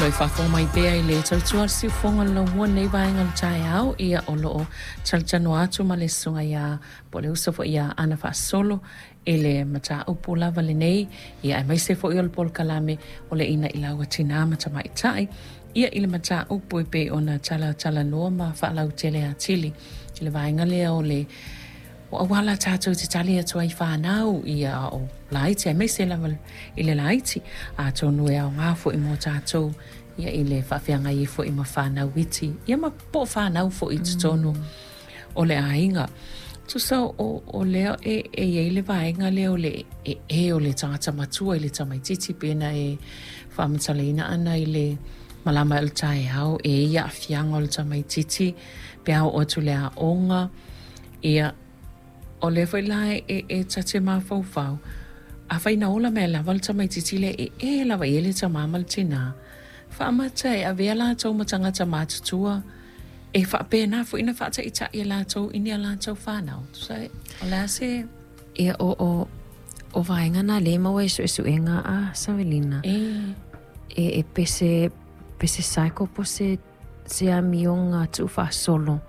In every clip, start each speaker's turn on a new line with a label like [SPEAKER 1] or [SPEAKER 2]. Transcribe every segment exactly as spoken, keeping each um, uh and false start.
[SPEAKER 1] i whafo mai bea I le tautua si whonga la hua nei vaenga le tai au ia o loo taljano atu ma le sunga ia po le usafo ia ana wha solo e le mata upu lava le nei ia e mai se fo i ol pol kalame o le ina ila ua tina mata mai tai ia i le mata upu i pe ona tala tala noa ma wha lau tele a tili i le vaenga lea o le o awala tātou te tali atua I whanau ia o laiti, ai mai se lava I le laiti, a tonu e au ngāfo I mō tātou, ia I le whawhianga I fo I ma whanau iti, ia ma po whanau fo I tonu o le ainga. Tu sa o, o leo e e e le vaenga leo le e e o le tangata matua I le tamaititi pena e whamataleina ana I le malama il tae au e ia awhianga o le tamaititi pe au o tu le a onga ia o le foi lai e e tate ma fau fau a fai na ola me la volta mai titile e e la vai ele ta mama tina fa mata e a vela to matanga ta matutua e fa pena foi na fa ta ita e la to ini la to fa na so o la se
[SPEAKER 2] e o o o vaenga na le ma we su su enga a Savelina
[SPEAKER 1] e
[SPEAKER 2] e e pese pese psycho po se se a mionga tu fa solo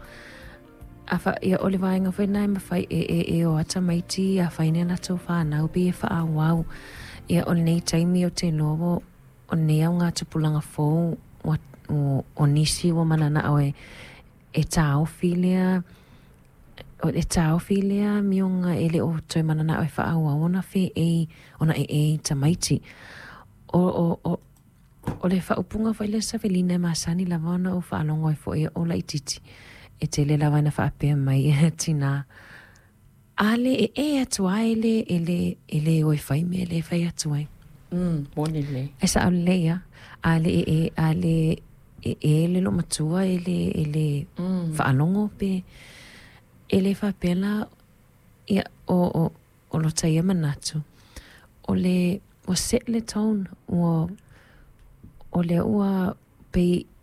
[SPEAKER 2] afa ia ole vaenga foi nai ma fai e e e o ata maiti a fai nena tau whanau bi e wha wow ia o nei taimi o te novo o nei au ngā tupulanga fōu o, o, o nisi o manana o e e tau filia o e tau filia mionga ele o toi manana o e wha wow ona fe e ona e e ta maiti o o o o le wha upunga fai le Savelina ma sani lava ona o wha alongo e fo e o laititi e te le lawa na whaapea mai e tina. Ale e e atuai ele, ele, ele oi whai me ele whai atuai.
[SPEAKER 1] mm moni le
[SPEAKER 2] E sa au leia, ale e e, ale e e le lo matua ele, ele
[SPEAKER 1] mm
[SPEAKER 2] whaalongo pe, ele whaapea la ia o, o, o lo taia manatu. O le, o set le tone, o, o le ua pe